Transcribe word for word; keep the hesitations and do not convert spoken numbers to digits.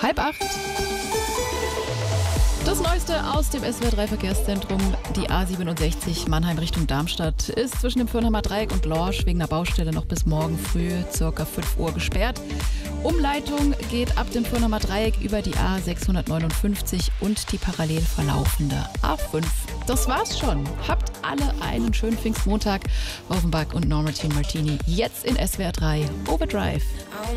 halb acht. Das Neueste aus dem S W R drei Verkehrszentrum, die A siebenundsechzig Mannheim Richtung Darmstadt, ist zwischen dem Fürnheimer Dreieck und Lorsch wegen einer Baustelle noch bis morgen früh ca. fünf Uhr gesperrt. Umleitung geht ab dem Fürnheimer Dreieck über die A sechshundertneunundfünfzig und die parallel verlaufende A fünf. Das war's schon. Habt alle einen schönen Pfingstmontag. Offenbach und Norma Jean Martini jetzt in S W R drei Overdrive.